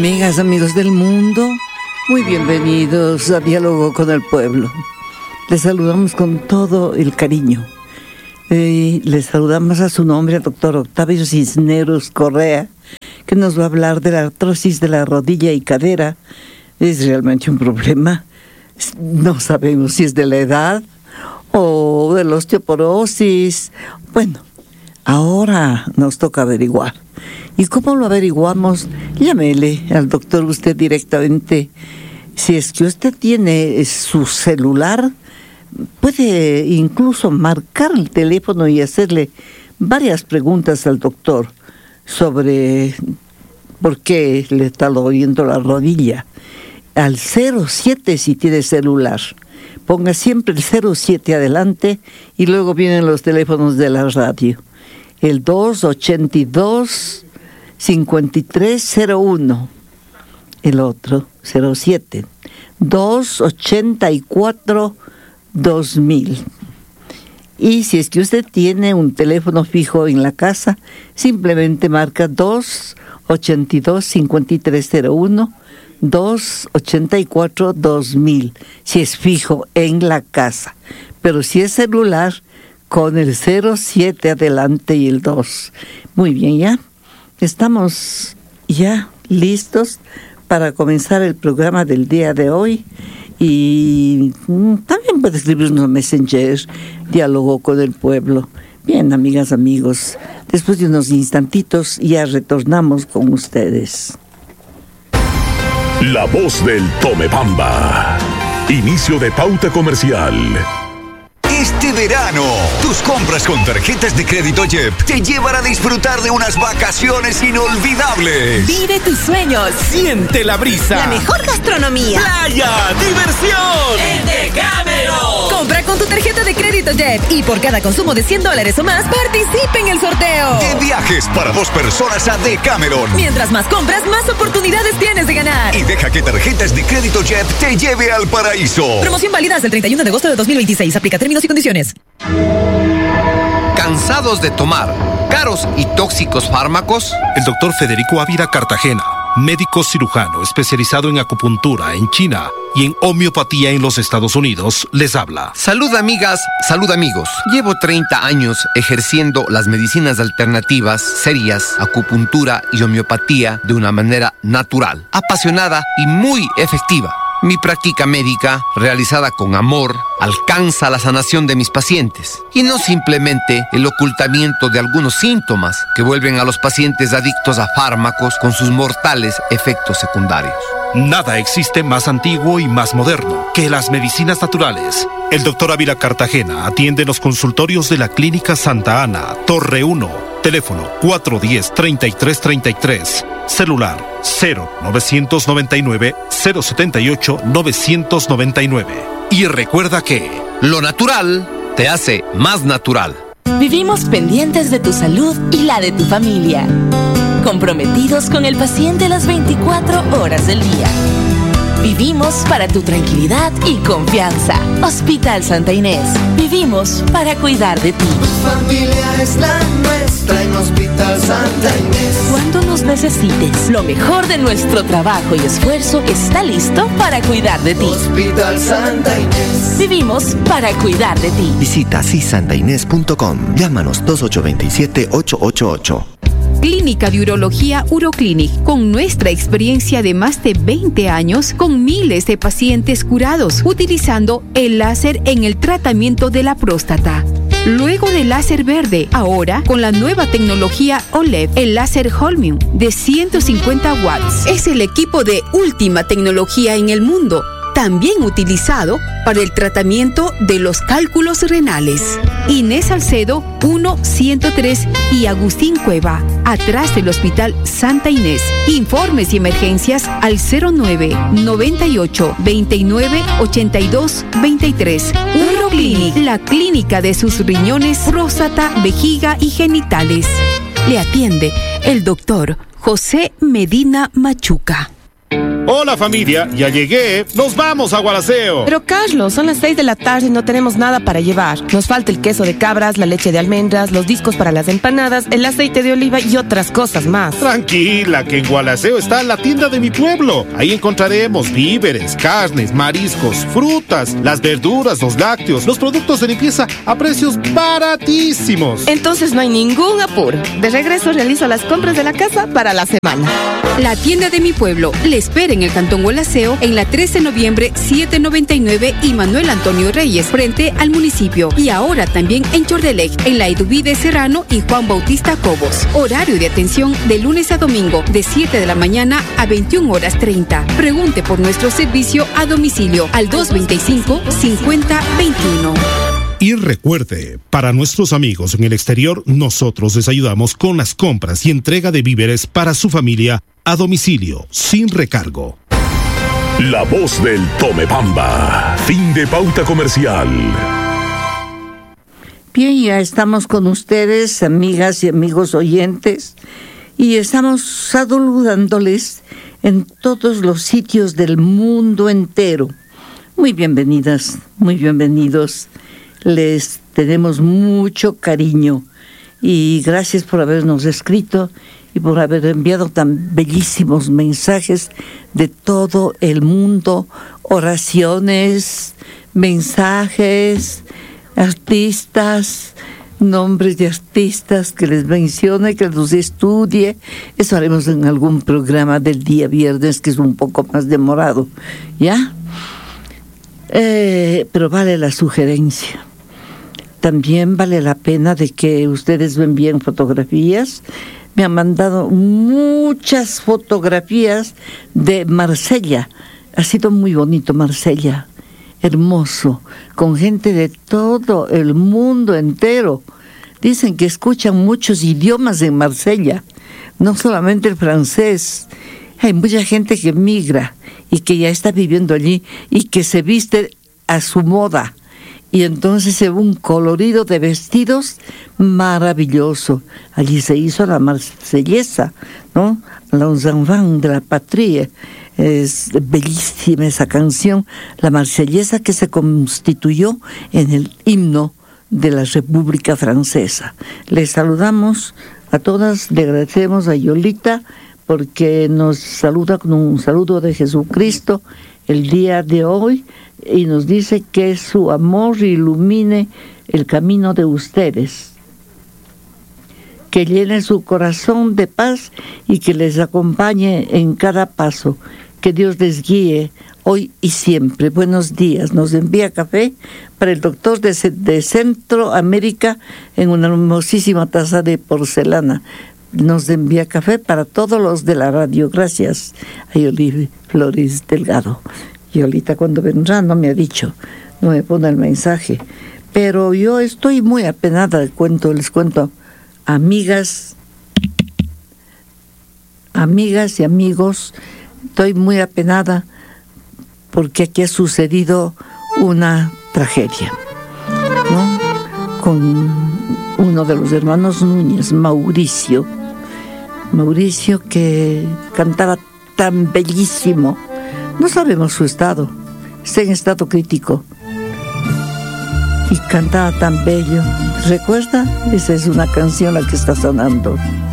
Amigas, amigos del mundo, muy bienvenidos a Diálogo con el Pueblo. Les saludamos con todo el cariño. Les saludamos a su nombre, al doctor Octavio Cisneros Correa, que nos va a hablar de la artrosis de la rodilla y cadera. Es realmente un problema. No sabemos si es de la edad o de la osteoporosis. Bueno, ahora nos toca averiguar. ¿Y cómo lo averiguamos? Llámele al doctor usted directamente. Si es que usted tiene su celular, puede incluso marcar el teléfono y hacerle varias preguntas al doctor sobre por qué le está doliendo la rodilla. Al 07 si tiene celular. Ponga siempre el 07 adelante y luego vienen los teléfonos de la radio. El 282-5301. El otro, 07. 284-2000. Y si es que usted tiene un teléfono fijo en la casa, simplemente marca 282-5301, 284-2000, si es fijo en la casa. Pero si es celular, con el 07 adelante y el 2. Muy bien, ya. Estamos ya listos para comenzar el programa del día de hoy. Y también puede escribirnos Messenger, Diálogo con el Pueblo. Bien, amigas, amigos, después de unos instantitos ya retornamos con ustedes. La voz del Tomebamba. Inicio de pauta comercial. Este verano, tus compras con tarjetas de crédito JEP te llevan a disfrutar de unas vacaciones inolvidables. Vive tus sueños. Siente la brisa. La mejor gastronomía. Playa, diversión. ¡En Decámero! Compra con tu tarjeta de crédito JEP y por cada consumo de $100 o más, participa en el sorteo. De viajes para 2 personas a Decameron. Mientras más compras, más oportunidades tienes de ganar. Y deja que tarjetas de crédito JEP te lleve al paraíso. Promoción válida hasta el 31 de agosto de 2026. Aplica términos y condiciones. ¿Cansados de tomar caros y tóxicos fármacos? El doctor Federico Ávila Cartagena, médico cirujano especializado en acupuntura en China y en homeopatía en los Estados Unidos, les habla. Salud, amigas, salud, amigos. Llevo 30 años ejerciendo las medicinas alternativas, serias, acupuntura y homeopatía de una manera natural, apasionada y muy efectiva. Mi práctica médica, realizada con amor, alcanza la sanación de mis pacientes y no simplemente el ocultamiento de algunos síntomas que vuelven a los pacientes adictos a fármacos con sus mortales efectos secundarios. Nada existe más antiguo y más moderno que las medicinas naturales. El doctor Ávila Cartagena atiende en los consultorios de la Clínica Santa Ana, Torre 1, teléfono 410-3333, celular 0999-078-999. Y recuerda que lo natural te hace más natural. Vivimos pendientes de tu salud y la de tu familia, comprometidos con el paciente las 24 horas del día. Vivimos para tu tranquilidad y confianza. Hospital Santa Inés. Vivimos para cuidar de ti. Tu familia es la nuestra en Hospital Santa Inés. Cuando nos necesites, lo mejor de nuestro trabajo y esfuerzo está listo para cuidar de ti. Hospital Santa Inés. Vivimos para cuidar de ti. Visita sisantainés.com. Llámanos 2827-888. Clínica de Urología Uroclinic, con nuestra experiencia de más de 20 años, con miles de pacientes curados, utilizando el láser en el tratamiento de la próstata. Luego del láser verde, ahora con la nueva tecnología OLED, el láser Holmium de 150 watts. Es el equipo de última tecnología en el mundo, también utilizado para el tratamiento de los cálculos renales. Inés Salcedo 1-103 y Agustín Cueva, atrás del Hospital Santa Inés. Informes y emergencias al 09-98-29-82-23. Uroclinic, la clínica de sus riñones, próstata, vejiga y genitales. Le atiende el doctor José Medina Machuca. Hola familia, ya llegué. Nos vamos a Gualaceo. Pero Carlos, son las 6 de la tarde y no tenemos nada para llevar. Nos falta el queso de cabras, la leche de almendras, los discos para las empanadas, el aceite de oliva y otras cosas más. Tranquila, que en Gualaceo está la tienda de mi pueblo. Ahí encontraremos víveres, carnes, mariscos, frutas, las verduras, los lácteos, los productos de limpieza a precios baratísimos. Entonces no hay ningún apuro. De regreso realizo las compras de la casa para la semana. La tienda de mi pueblo le espera en el Cantón Gualaceo en la 13 de noviembre 799 y Manuel Antonio Reyes frente al municipio. Y ahora también en Chordelec, en la Eduvide Serrano y Juan Bautista Cobos. Horario de atención de lunes a domingo de 7 de la mañana a 21:30. Pregunte por nuestro servicio a domicilio al 225-5021. Y recuerde, para nuestros amigos en el exterior, nosotros les ayudamos con las compras y entrega de víveres para su familia a domicilio, sin recargo. La voz del Tomepamba. Fin de pauta comercial. Bien, ya estamos con ustedes, amigas y amigos oyentes, y estamos saludándoles en todos los sitios del mundo entero. Muy bienvenidas, muy bienvenidos. Les tenemos mucho cariño y gracias por habernos escrito y por haber enviado tan bellísimos mensajes de todo el mundo, oraciones, mensajes, artistas, nombres de artistas que les mencione, que los estudie. Eso haremos en algún programa del día viernes, que es un poco más demorado, ¿ya? Pero vale la sugerencia. También vale la pena de que ustedes me envíen fotografías. Me han mandado muchas fotografías de Marsella. Ha sido muy bonito Marsella, hermoso, con gente de todo el mundo entero. Dicen que escuchan muchos idiomas en Marsella, no solamente el francés. Hay mucha gente que migra y que ya está viviendo allí y que se viste a su moda. Y entonces se ve un colorido de vestidos maravilloso. Allí se hizo la marsellesa, ¿no? Los enfants de la patrie. Es bellísima esa canción, la marsellesa, que se constituyó en el himno de la República Francesa. Les saludamos a todas, le agradecemos a Yolita porque nos saluda con un saludo de Jesucristo el día de hoy, y nos dice que su amor ilumine el camino de ustedes, que llene su corazón de paz y que les acompañe en cada paso, que Dios les guíe hoy y siempre. Buenos días. Nos envía café para el doctor de Centroamérica en una hermosísima taza de porcelana. Nos envía café para todos los de la radio. Gracias a Yoli Flores Delgado. Y ahorita cuando vendrá no me ha dicho, no me pone el mensaje. Pero yo estoy muy apenada, les cuento, amigas y amigos, estoy muy apenada porque aquí ha sucedido una tragedia, ¿no? Con uno de los hermanos Núñez, Mauricio, que cantaba tan bellísimo. No sabemos su estado, está en estado crítico. Y cantaba tan bello. ¿Recuerda? Esa es una canción la que está sonando.